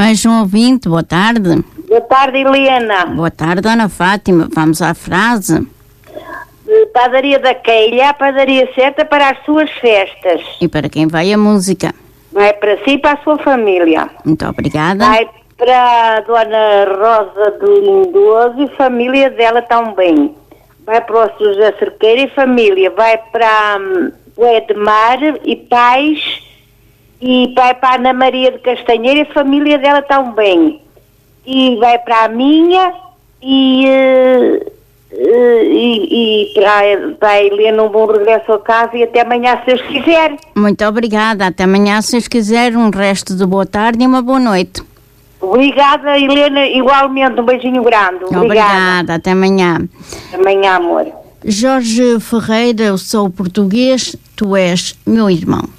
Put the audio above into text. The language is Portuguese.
Mais um ouvinte, boa tarde. Boa tarde, Helena. Boa tarde, Dona Fátima. Vamos à frase. Padaria da Queilha, a padaria certa para as suas festas. E para quem vai a música? Vai para si e para a sua família. Muito obrigada. Vai para a Dona Rosa do Lindoso e família dela também. Vai para o José Cerqueira e família. Vai para o Edmar e pais. E vai para a Ana Maria de Castanheira e família dela também. E vai para a minha e para a Helena um bom regresso a casa e até amanhã, se Deus quiser. Muito obrigada. Até amanhã, se Deus quiser. Um resto de boa tarde e uma boa noite. Obrigada, Helena. Igualmente, um beijinho grande. Obrigada. Até amanhã. Até amanhã, amor. Jorge Ferreira, eu sou português, tu és meu irmão.